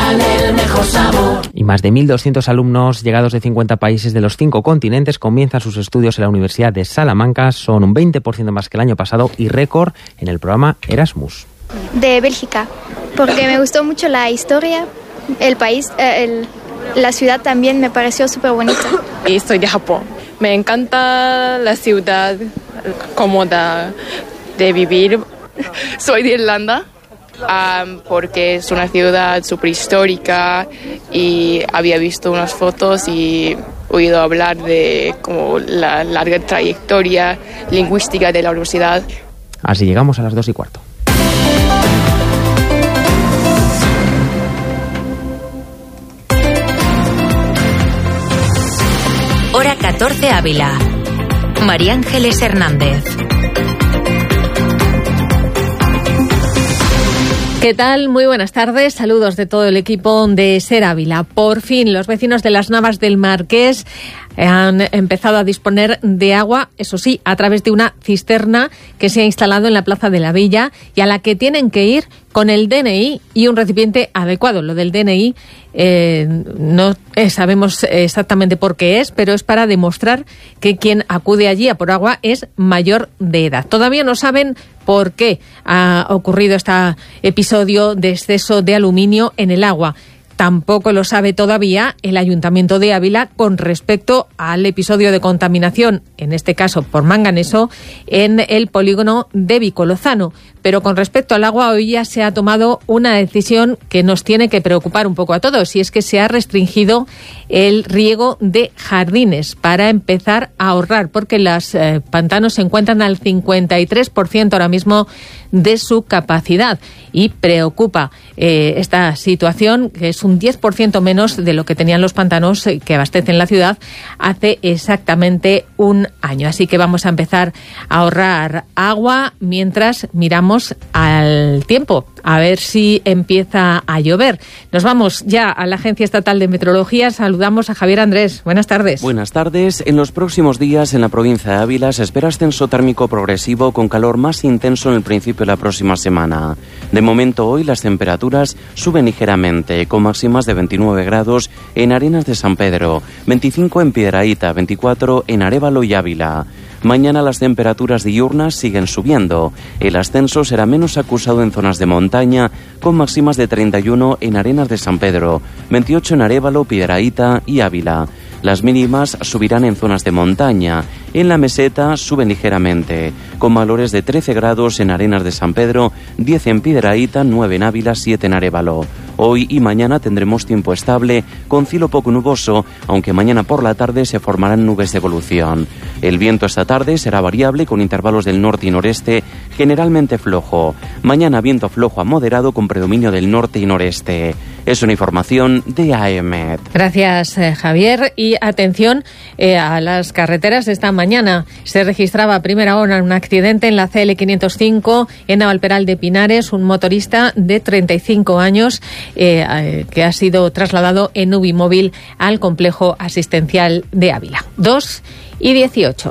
tengan el mejor sabor. Y más de 1.200 alumnos llegados de 50 países de los 5 continentes comienzan sus estudios en la Universidad de Salamanca. Son un 20% más que el año pasado y récord en el programa Erasmus. De Bélgica, porque me gustó mucho la historia, el país, la ciudad también me pareció súper bonita. Y soy de Japón. Me encanta la ciudad cómoda de vivir. Soy de Irlanda. Porque es una ciudad súper histórica y había visto unas fotos y oído hablar de como la larga trayectoria lingüística de la universidad. Así llegamos a las 2:15. Hora 14 Ávila. María Ángeles Hernández. ¿Qué tal? Muy buenas tardes. Saludos de todo el equipo de Ser Ávila. Por fin, los vecinos de las Navas del Marqués han empezado a disponer de agua, eso sí, a través de una cisterna que se ha instalado en la Plaza de la Villa y a la que tienen que ir con el DNI y un recipiente adecuado. Lo del DNI no sabemos exactamente por qué es, pero es para demostrar que quien acude allí a por agua es mayor de edad. Todavía no saben por qué ha ocurrido este episodio de exceso de aluminio en el agua. Tampoco lo sabe todavía el Ayuntamiento de Ávila con respecto al episodio de contaminación, en este caso por manganeso, en el polígono de Vicolozano. Pero con respecto al agua, hoy ya se ha tomado una decisión que nos tiene que preocupar un poco a todos, y es que se ha restringido el riego de jardines para empezar a ahorrar, porque los pantanos se encuentran al 53% ahora mismo de su capacidad, y preocupa esta situación, que es un 10% menos de lo que tenían los pantanos que abastecen la ciudad hace exactamente un año. Así que vamos a empezar a ahorrar agua mientras miramos al tiempo, a ver si empieza a llover. Nos vamos ya a la Agencia Estatal de Meteorología. Saludamos a Javier Andrés. Buenas tardes. Buenas tardes. En los próximos días en la provincia de Ávila se espera ascenso térmico progresivo con calor más intenso en el principio de la próxima semana. De momento hoy las temperaturas suben ligeramente, con máximas de 29 grados en Arenas de San Pedro, 25 en Piedrahíta, 24 en Arévalo y Ávila. Mañana las temperaturas diurnas siguen subiendo. El ascenso será menos acusado en zonas de montaña, con máximas de 31 en Arenas de San Pedro, 28 en Arévalo, Piedrahíta y Ávila. Las mínimas subirán en zonas de montaña. En la meseta suben ligeramente, con valores de 13 grados en Arenas de San Pedro, 10 en Piedrahíta, 9 en Ávila, 7 en Arévalo. Hoy y mañana tendremos tiempo estable, con cielo poco nuboso, aunque mañana por la tarde se formarán nubes de evolución. El viento esta tarde será variable, con intervalos del norte y noreste, generalmente flojo. Mañana viento flojo a moderado, con predominio del norte y noreste. Es una información de AEMET. Gracias, Javier. Y atención a las carreteras. Esta mañana se registraba a primera hora un accidente en la CL 505 en Navalperal de Pinares. Un motorista de 35 años que ha sido trasladado en Ubimóvil al complejo asistencial de Ávila. 2:18.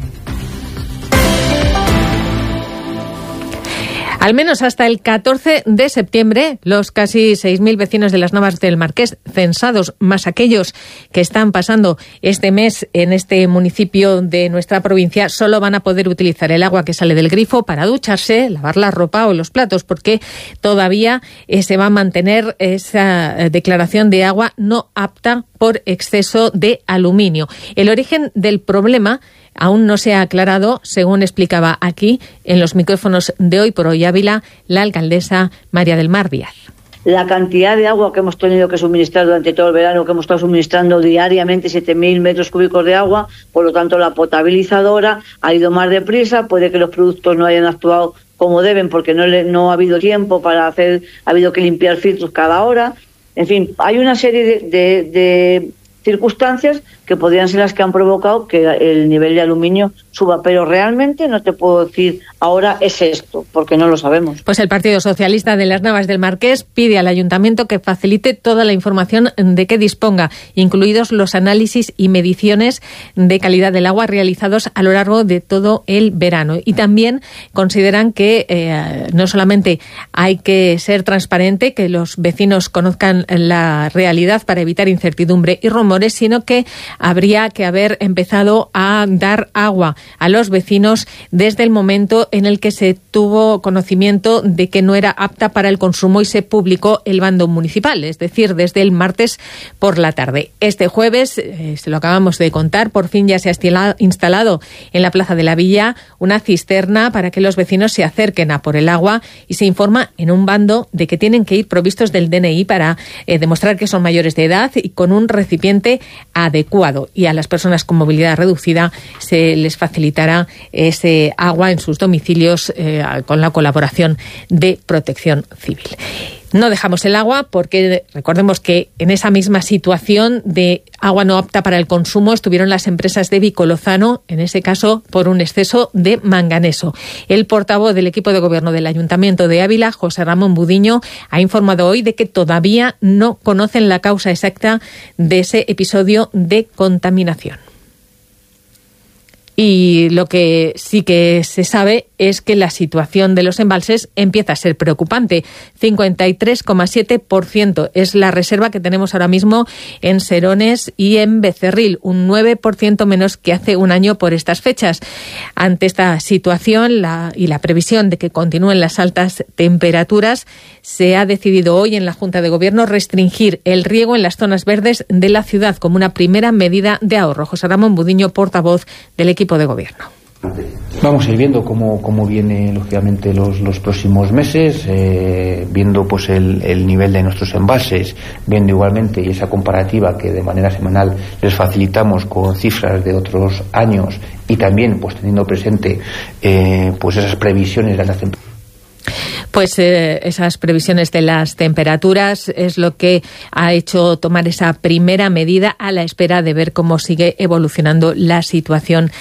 Al menos hasta el 14 de septiembre, los casi 6.000 vecinos de las Navas del Marqués censados, más aquellos que están pasando este mes en este municipio de nuestra provincia, solo van a poder utilizar el agua que sale del grifo para ducharse, lavar la ropa o los platos, porque todavía se va a mantener esa declaración de agua no apta por exceso de aluminio. El origen del problema aún no se ha aclarado, según explicaba aquí en los micrófonos de Hoy por Hoy Ávila la alcaldesa María del Mar Díaz. La cantidad de agua que hemos tenido que suministrar durante todo el verano, que hemos estado suministrando diariamente 7.000 metros cúbicos de agua, por lo tanto la potabilizadora ha ido más deprisa, puede que los productos no hayan actuado como deben porque no ha habido tiempo para ha habido que limpiar filtros cada hora. En fin, hay una serie de circunstancias que podrían ser las que han provocado que el nivel de aluminio suba, pero realmente no te puedo decir ahora es esto, porque no lo sabemos. Pues el Partido Socialista de Las Navas del Marqués pide al Ayuntamiento que facilite toda la información de que disponga, incluidos los análisis y mediciones de calidad del agua realizados a lo largo de todo el verano. Y también consideran que no solamente hay que ser transparente, que los vecinos conozcan la realidad para evitar incertidumbre y rumores, sino que habría que haber empezado a dar agua a los vecinos desde el momento en el que se tuvo conocimiento de que no era apta para el consumo y se publicó el bando municipal, es decir, desde el martes por la tarde. Este jueves, se lo acabamos de contar, por fin ya se ha instalado en la Plaza de la Villa una cisterna para que los vecinos se acerquen a por el agua, y se informa en un bando de que tienen que ir provistos del DNI para demostrar que son mayores de edad y con un recipiente adecuado, y a las personas con movilidad reducida se les facilitará ese agua en sus domicilios con la colaboración de Protección Civil. No dejamos el agua porque recordemos que en esa misma situación de agua no apta para el consumo estuvieron las empresas de Vico Lozano, en ese caso por un exceso de manganeso. El portavoz del equipo de gobierno del Ayuntamiento de Ávila, José Ramón Budiño, ha informado hoy de que todavía no conocen la causa exacta de ese episodio de contaminación. Y lo que sí que se sabe es que la situación de los embalses empieza a ser preocupante. 53,7% es la reserva que tenemos ahora mismo en Serones y en Becerril, un 9% menos que hace un año por estas fechas. Ante esta situación y la previsión de que continúen las altas temperaturas, se ha decidido hoy en la Junta de Gobierno restringir el riego en las zonas verdes de la ciudad como una primera medida de ahorro. José Ramón Budiño, portavoz del equipo de gobierno. Vamos a ir viendo cómo viene lógicamente los próximos meses, viendo pues el nivel de nuestros embalses, viendo igualmente esa comparativa que de manera semanal les facilitamos con cifras de otros años, y también pues teniendo presente pues esas previsiones de las temperaturas. Pues esas previsiones de las temperaturas es lo que ha hecho tomar esa primera medida a la espera de ver cómo sigue evolucionando la situación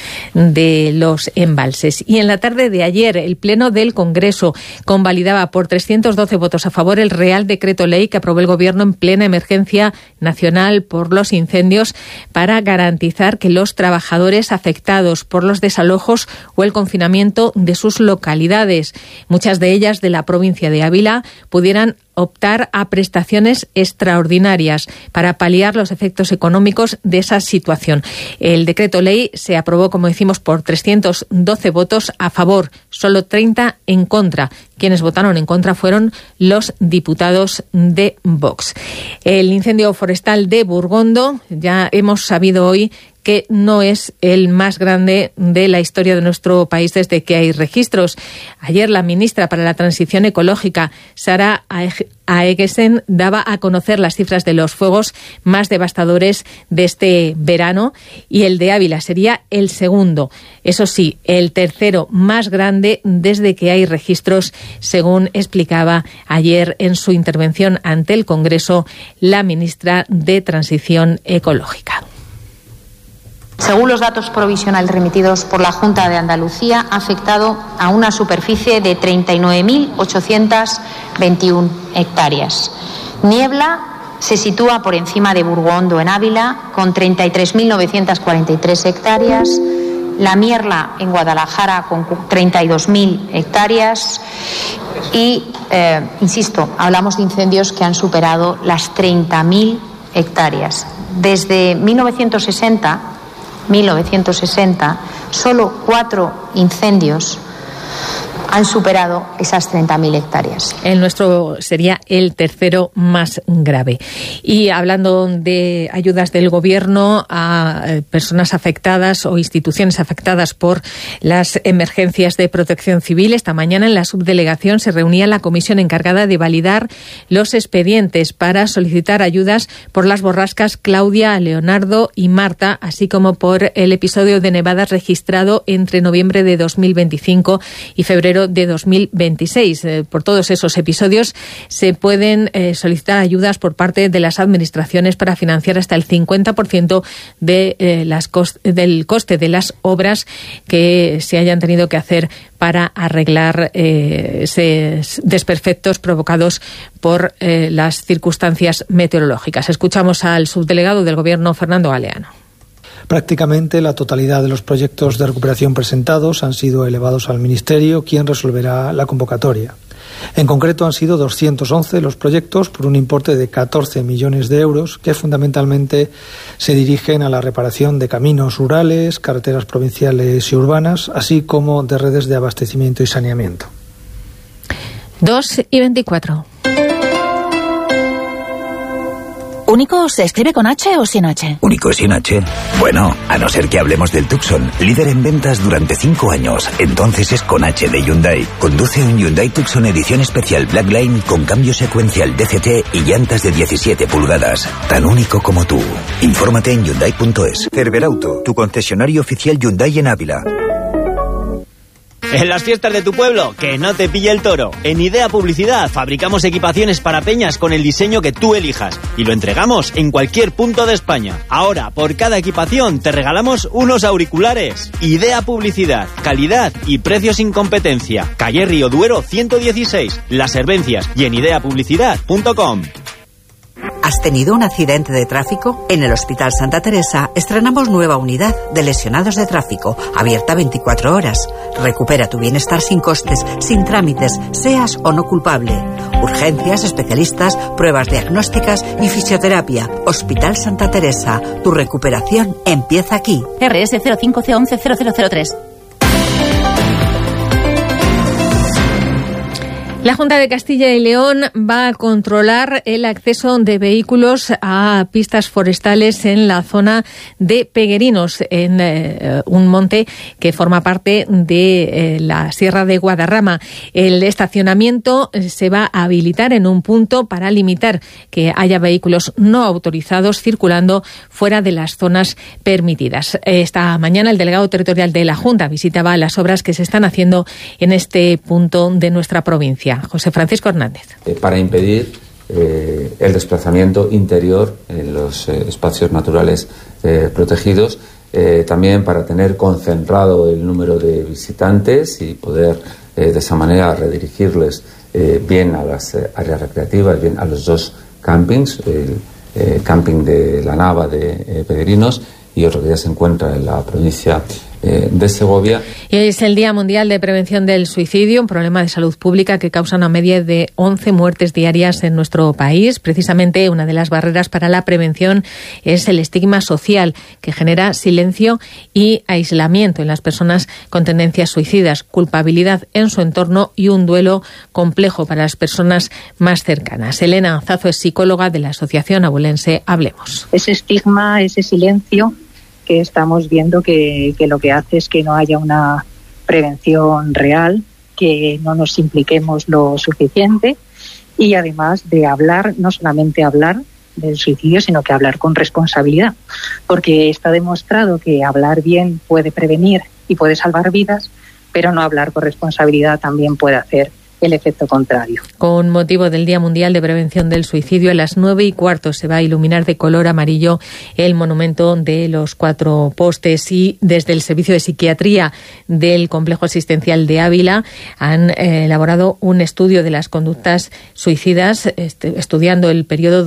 de los embalses. Y en la tarde de ayer, el Pleno del Congreso convalidaba por 312 votos a favor el Real Decreto Ley que aprobó el Gobierno en plena emergencia nacional por los incendios para garantizar que los trabajadores afectados por los desalojos o el confinamiento de sus localidades, muchas de ellas de la provincia de Ávila, pudieran optar a prestaciones extraordinarias para paliar los efectos económicos de esa situación. El decreto ley se aprobó, como decimos, por 312 votos a favor, solo 30 en contra. Quienes votaron en contra fueron los diputados de Vox. El incendio forestal de Burgondo, ya hemos sabido hoy que no es el más grande de la historia de nuestro país desde que hay registros. Ayer la ministra para la Transición Ecológica, Sara Aegesen, daba a conocer las cifras de los fuegos más devastadores de este verano, y el de Ávila sería el segundo. Eso sí, el tercero más grande desde que hay registros, según explicaba ayer en su intervención ante el Congreso la ministra de Transición Ecológica. Según los datos provisionales remitidos por la Junta de Andalucía, ha afectado a una superficie de 39.821 hectáreas. Niebla se sitúa por encima de Burgondo en Ávila, con 33.943 hectáreas. La Mierla en Guadalajara, con 32.000 hectáreas. Y, insisto, hablamos de incendios que han superado las 30.000 hectáreas. Desde 1960, solo 4 incendios han superado esas 30.000 hectáreas. El nuestro sería el tercero más grave. Y hablando de ayudas del Gobierno a personas afectadas o instituciones afectadas por las emergencias de protección civil, esta mañana en la subdelegación se reunía la comisión encargada de validar los expedientes para solicitar ayudas por las borrascas Claudia, Leonardo y Marta, así como por el episodio de nevadas registrado entre noviembre de 2025 y febrero enero de 2026. Por todos esos episodios se pueden solicitar ayudas por parte de las administraciones para financiar hasta el 50% del coste de las obras que se hayan tenido que hacer para arreglar desperfectos provocados por las circunstancias meteorológicas. Escuchamos al subdelegado del Gobierno, Fernando Galeano. Prácticamente la totalidad de los proyectos de recuperación presentados han sido elevados al Ministerio, quien resolverá la convocatoria. En concreto han sido 211 los proyectos por un importe de 14 millones de euros que fundamentalmente se dirigen a la reparación de caminos rurales, carreteras provinciales y urbanas, así como de redes de abastecimiento y saneamiento. 2:24. ¿Único se escribe con H o sin H? Único sin H. Bueno, a no ser que hablemos del Tucson, líder en ventas durante 5 años. Entonces es con H de Hyundai. Conduce un Hyundai Tucson edición especial Blackline con cambio secuencial DCT y llantas de 17 pulgadas. Tan único como tú. Infórmate en Hyundai.es. Cerberauto, tu concesionario oficial Hyundai en Ávila. En las fiestas de tu pueblo, que no te pille el toro. En Idea Publicidad fabricamos equipaciones para peñas con el diseño que tú elijas y lo entregamos en cualquier punto de España. Ahora, por cada equipación te regalamos unos auriculares. Idea Publicidad, calidad y precios sin competencia. Calle Río Duero 116, Las Hervencias y en ideapublicidad.com. ¿Has tenido un accidente de tráfico? En el Hospital Santa Teresa estrenamos nueva unidad de lesionados de tráfico, abierta 24 horas. Recupera tu bienestar sin costes, sin trámites, seas o no culpable. Urgencias, especialistas, pruebas diagnósticas y fisioterapia. Hospital Santa Teresa. Tu recuperación empieza aquí. RS 05C110003. La Junta de Castilla y León va a controlar el acceso de vehículos a pistas forestales en la zona de Peguerinos, en un monte que forma parte de la Sierra de Guadarrama. El estacionamiento se va a habilitar en un punto para limitar que haya vehículos no autorizados circulando fuera de las zonas permitidas. Esta mañana el delegado territorial de la Junta visitaba las obras que se están haciendo en este punto de nuestra provincia. José Francisco Hernández. Para impedir el desplazamiento interior en los espacios naturales protegidos, también para tener concentrado el número de visitantes y poder de esa manera redirigirles bien a las áreas recreativas, bien a los dos campings, el camping de La Nava de Peguerinos y otro que ya se encuentra en la provincia de Segovia. Y hoy es el Día Mundial de Prevención del Suicidio, un problema de salud pública que causa una media de 11 muertes diarias en nuestro país. Precisamente una de las barreras para la prevención es el estigma social, que genera silencio y aislamiento en las personas con tendencias suicidas, culpabilidad en su entorno y un duelo complejo para las personas más cercanas. Elena Zazo es psicóloga de la Asociación Abulense Hablemos. Ese estigma, ese silencio que estamos viendo que lo que hace es que no haya una prevención real, que no nos impliquemos lo suficiente y además de hablar, no solamente hablar del suicidio, sino que hablar con responsabilidad, porque está demostrado que hablar bien puede prevenir y puede salvar vidas, pero no hablar con responsabilidad también puede hacer el efecto contrario. Con motivo del Día Mundial de Prevención del Suicidio, a las 9:15 se va a iluminar de color amarillo el monumento de los 4 postes y desde el Servicio de Psiquiatría del Complejo Asistencial de Ávila han elaborado un estudio de las conductas suicidas, estudiando el periodo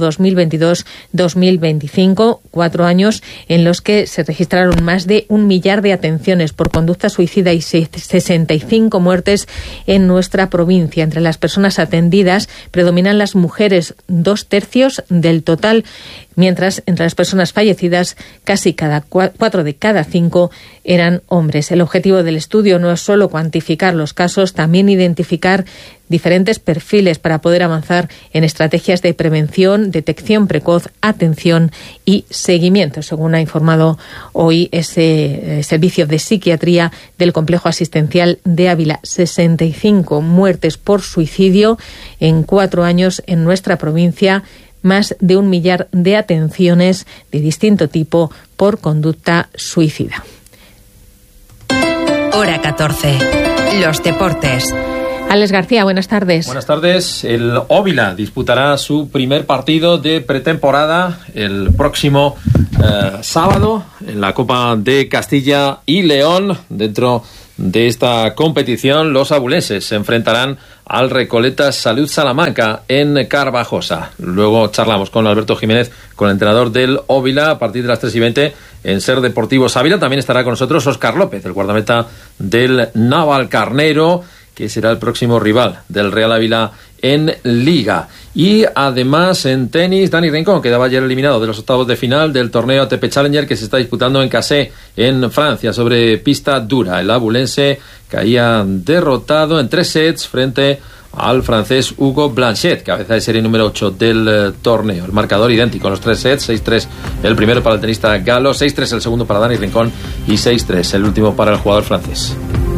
2022-2025, 4 años en los que se registraron más de 1 millar de atenciones por conducta suicida y 65 muertes en nuestra provincia. Entre las personas atendidas predominan las mujeres, 2/3 del total, mientras entre las personas fallecidas casi 4 de cada 5 eran hombres. El objetivo del estudio no es solo cuantificar los casos, también identificar diferentes perfiles para poder avanzar en estrategias de prevención, detección precoz, atención y seguimiento, según ha informado hoy ese Servicio de Psiquiatría del Complejo Asistencial de Ávila. 65 muertes por suicidio en 4 años en nuestra provincia, más de 1 millar de atenciones de distinto tipo por conducta suicida. Hora 14. los deportes. Alex García, buenas tardes. Buenas tardes. El Óvila disputará su primer partido de pretemporada el próximo sábado en la Copa de Castilla y León. Dentro de esta competición, los abulenses se enfrentarán al Recoletas Salud Salamanca en Carvajosa. Luego charlamos con Alberto Jiménez, con el entrenador del Óvila, a partir de las 3:20 en Ser Deportivos Ávila. También estará con nosotros Óscar López, el guardameta del Navalcarnero, que será el próximo rival del Real Ávila en Liga. Y además en tenis, Dani Rincón quedaba ayer eliminado de los octavos de final del torneo ATP Challenger que se está disputando en Cassé, en Francia, sobre pista dura. El abulense caía derrotado en 3 sets frente al francés Hugo Blanchet, cabeza de serie número 8 del torneo. El marcador idéntico en los 3 sets, 6-3 el primero para el tenista galo, 6-3 el segundo para Dani Rincón y 6-3 el último para el jugador francés.